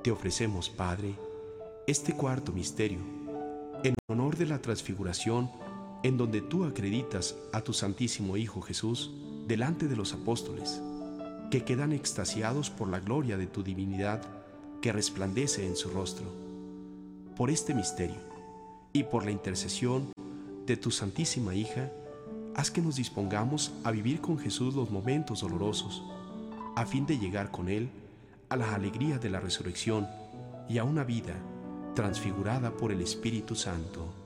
Te ofrecemos, Padre, este cuarto misterio, en honor de la transfiguración, en donde tú acreditas a tu Santísimo Hijo Jesús delante de los apóstoles, que quedan extasiados por la gloria de tu divinidad que resplandece en su rostro. Por este misterio y por la intercesión de tu Santísima Hija, haz que nos dispongamos a vivir con Jesús los momentos dolorosos, a fin de llegar con Él a la alegría de la resurrección y a una vida transfigurada por el Espíritu Santo.